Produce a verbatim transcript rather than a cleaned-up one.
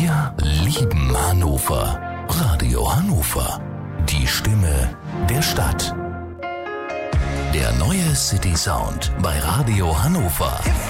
Wir lieben Hannover. Radio Hannover. Die Stimme der Stadt. Der neue City Sound bei Radio Hannover.